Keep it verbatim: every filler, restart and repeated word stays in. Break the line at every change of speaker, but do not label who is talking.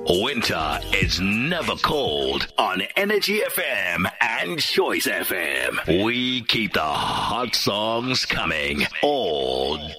Winter is never cold on Energy F M and Choice F M. We keep the hot songs coming all